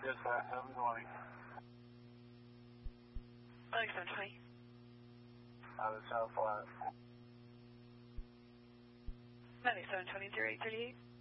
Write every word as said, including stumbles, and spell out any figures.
Dispatch seven twenty. Alex seven twenty. Out of South Flat. Alex seven twenty, zero eight thirty-eight.